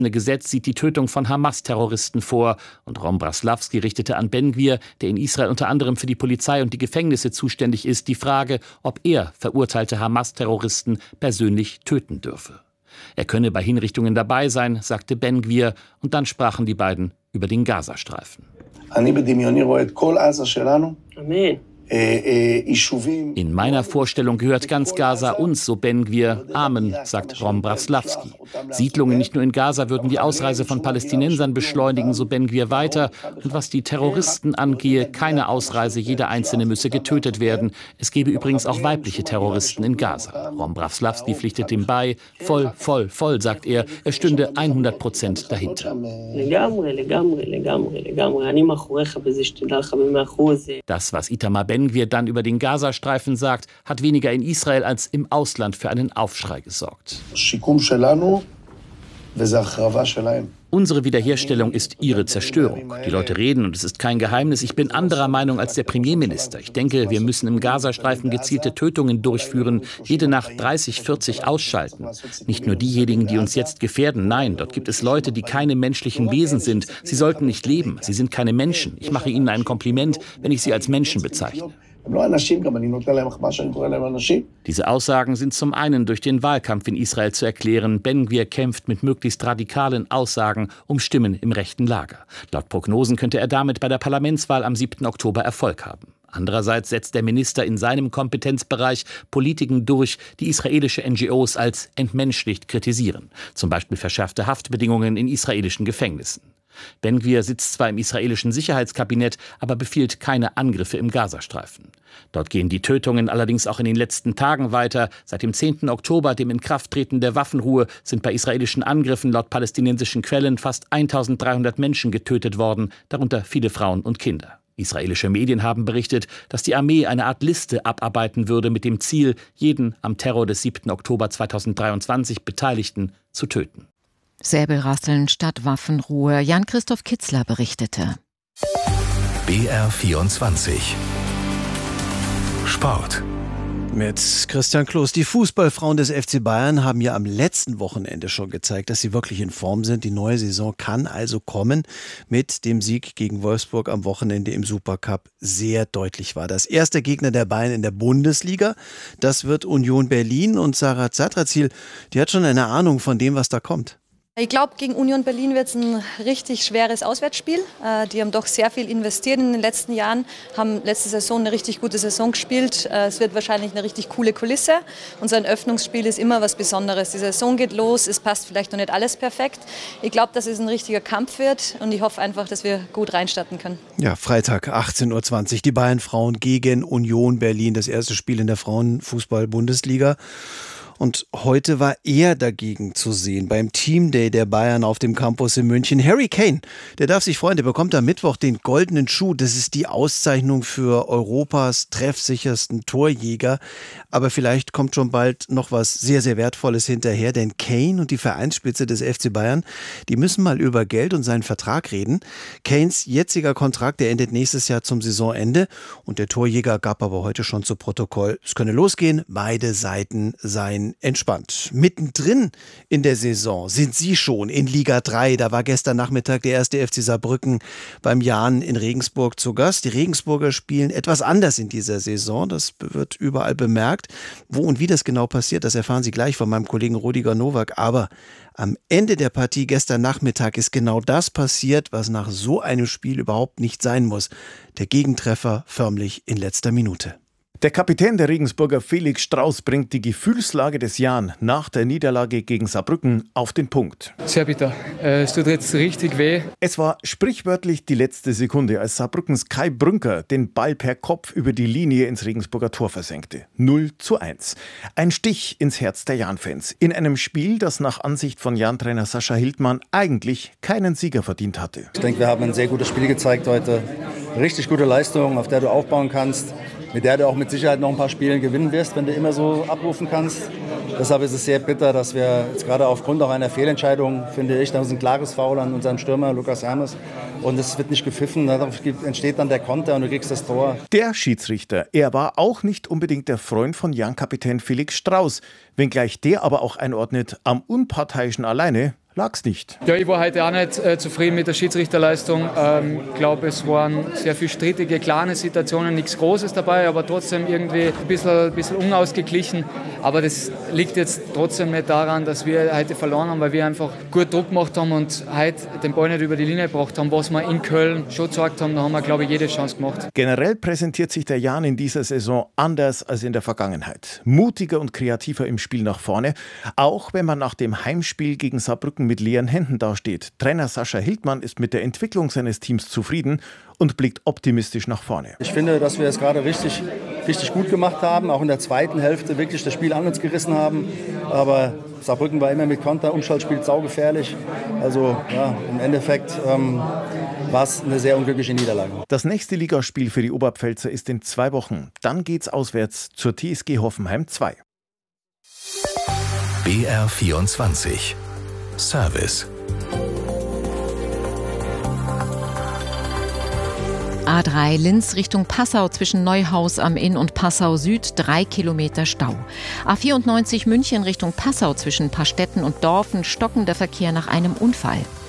beschlossene Gesetz sieht die Tötung von Hamas-Terroristen vor. Und Ron Braslavsky richtete an Ben-Gvir, der in Israel unter anderem für die Polizei und die Gefängnisse zuständig ist, die Frage, ob er verurteilte Hamas-Terroristen persönlich töten dürfe. Er könne bei Hinrichtungen dabei sein, sagte Ben-Gvir, und dann sprachen die beiden über den Gazastreifen. Amen. In meiner Vorstellung gehört ganz Gaza uns, so Ben-Gvir. Amen, sagt Ron Braslavsky. Siedlungen nicht nur in Gaza würden die Ausreise von Palästinensern beschleunigen, so Ben-Gvir weiter. Und was die Terroristen angehe, keine Ausreise, jeder Einzelne müsse getötet werden. Es gebe übrigens auch weibliche Terroristen in Gaza. Ron Braslavsky pflichtet ihm bei. Voll, voll, voll, sagt er. Er stünde 100% dahinter. Das, was Itamar Ben-Gvir dann über den Gazastreifen sagt, hat weniger in Israel als im Ausland für einen Aufschrei gesorgt. Unsere Wiederherstellung ist ihre Zerstörung. Die Leute reden, und es ist kein Geheimnis, ich bin anderer Meinung als der Premierminister. Ich denke, wir müssen im Gazastreifen gezielte Tötungen durchführen, jede Nacht 30, 40 ausschalten. Nicht nur diejenigen, die uns jetzt gefährden, nein, dort gibt es Leute, die keine menschlichen Wesen sind. Sie sollten nicht leben, sie sind keine Menschen. Ich mache ihnen ein Kompliment, wenn ich sie als Menschen bezeichne. Diese Aussagen sind zum einen durch den Wahlkampf in Israel zu erklären. Ben-Gvir kämpft mit möglichst radikalen Aussagen um Stimmen im rechten Lager. Laut Prognosen könnte er damit bei der Parlamentswahl am 7. Oktober Erfolg haben. Andererseits setzt der Minister in seinem Kompetenzbereich Politiken durch, die israelische NGOs als entmenschlicht kritisieren. Zum Beispiel verschärfte Haftbedingungen in israelischen Gefängnissen. Ben-Gvir sitzt zwar im israelischen Sicherheitskabinett, aber befiehlt keine Angriffe im Gazastreifen. Dort gehen die Tötungen allerdings auch in den letzten Tagen weiter. Seit dem 10. Oktober, dem Inkrafttreten der Waffenruhe, sind bei israelischen Angriffen laut palästinensischen Quellen fast 1300 Menschen getötet worden, darunter viele Frauen und Kinder. Israelische Medien haben berichtet, dass die Armee eine Art Liste abarbeiten würde mit dem Ziel, jeden am Terror des 7. Oktober 2023 Beteiligten zu töten. Säbelrasseln statt Waffenruhe. Jan-Christoph Kitzler berichtete. BR24 Sport. Mit Christian Kloß. Die Fußballfrauen des FC Bayern haben ja am letzten Wochenende schon gezeigt, dass sie wirklich in Form sind. Die neue Saison kann also kommen. Mit dem Sieg gegen Wolfsburg am Wochenende im Supercup sehr deutlich war. Das erste Gegner der Bayern in der Bundesliga, das wird Union Berlin. Und Sarah Zadrazil, die hat schon eine Ahnung von dem, was da kommt. Ich glaube, gegen Union Berlin wird es ein richtig schweres Auswärtsspiel. Die haben doch sehr viel investiert in den letzten Jahren, haben letzte Saison eine richtig gute Saison gespielt. Es wird wahrscheinlich eine richtig coole Kulisse. Unser Eröffnungsspiel ist immer was Besonderes. Die Saison geht los, es passt vielleicht noch nicht alles perfekt. Ich glaube, dass es ein richtiger Kampf wird und ich hoffe einfach, dass wir gut reinstarten können. Ja, Freitag 18:20 Uhr, die Bayern-Frauen gegen Union Berlin. Das erste Spiel in der Frauenfußball-Bundesliga. Und heute war er dagegen zu sehen beim Teamday der Bayern auf dem Campus in München. Harry Kane, der darf sich freuen, der bekommt am Mittwoch den goldenen Schuh. Das ist die Auszeichnung für Europas treffsichersten Torjäger. Aber vielleicht kommt schon bald noch was sehr, sehr Wertvolles hinterher. Denn Kane und die Vereinsspitze des FC Bayern, die müssen mal über Geld und seinen Vertrag reden. Kanes jetziger Kontrakt, der endet nächstes Jahr zum Saisonende. Und der Torjäger gab aber heute schon zu Protokoll, es könne losgehen, beide Seiten seien entspannt. Mittendrin in der Saison sind sie schon in Liga 3. Da war gestern Nachmittag der erste FC Saarbrücken beim Jan in Regensburg zu Gast. Die Regensburger spielen etwas anders in dieser Saison. Das wird überall bemerkt. Wo und wie das genau passiert, das erfahren Sie gleich von meinem Kollegen Rüdiger Nowak. Aber am Ende der Partie gestern Nachmittag ist genau das passiert, was nach so einem Spiel überhaupt nicht sein muss. Der Gegentreffer förmlich in letzter Minute. Der Kapitän der Regensburger Felix Strauß bringt die Gefühlslage des Jan nach der Niederlage gegen Saarbrücken auf den Punkt. Sehr bitter. Es tut jetzt richtig weh. Es war sprichwörtlich die letzte Sekunde, als Saarbrückens Kai Brünker den Ball per Kopf über die Linie ins Regensburger Tor versenkte. 0:1. Ein Stich ins Herz der Jan-Fans. In einem Spiel, das nach Ansicht von Jan-Trainer Sascha Hildmann eigentlich keinen Sieger verdient hatte. Ich denke, wir haben ein sehr gutes Spiel gezeigt heute. Richtig gute Leistung, auf der du aufbauen kannst. Mit der du auch mit Sicherheit noch ein paar Spiele gewinnen wirst, wenn du immer so abrufen kannst. Deshalb ist es sehr bitter, dass wir jetzt gerade aufgrund auch einer Fehlentscheidung, finde ich, da ist ein klares Foul an unserem Stürmer Lukas Hermes und es wird nicht gepfiffen. Dadurch entsteht dann der Konter und du kriegst das Tor. Der Schiedsrichter, er war auch nicht unbedingt der Freund von Jan-Kapitän Felix Strauß, wenngleich der aber auch einordnet, am Unparteiischen alleine lag's nicht. Ja, ich war heute auch nicht zufrieden mit der Schiedsrichterleistung. Ich glaube, es waren sehr viele strittige, kleine Situationen, nichts Großes dabei, aber trotzdem irgendwie ein bisschen unausgeglichen. Aber das liegt jetzt trotzdem nicht daran, dass wir heute verloren haben, weil wir einfach gut Druck gemacht haben und heute den Ball nicht über die Linie gebracht haben, was wir in Köln schon gezeigt haben. Da haben wir, glaube ich, jede Chance gemacht. Generell präsentiert sich der Jan in dieser Saison anders als in der Vergangenheit. Mutiger und kreativer im Spiel nach vorne, auch wenn man nach dem Heimspiel gegen Saarbrücken mit leeren Händen dasteht. Trainer Sascha Hildmann ist mit der Entwicklung seines Teams zufrieden und blickt optimistisch nach vorne. Ich finde, dass wir es gerade richtig gut gemacht haben, auch in der zweiten Hälfte wirklich das Spiel an uns gerissen haben. Aber Saarbrücken war immer mit Konter, Umschaltspiel saugefährlich. Also ja, im Endeffekt war es eine sehr unglückliche Niederlage. Das nächste Ligaspiel für die Oberpfälzer ist in 2 Wochen. Dann geht's auswärts zur TSG Hoffenheim 2. BR24 Service. A3 Linz Richtung Passau zwischen Neuhaus am Inn und Passau Süd 3 Kilometer Stau. A94 München Richtung Passau zwischen Pastetten und Dorfen stockender Verkehr nach einem Unfall.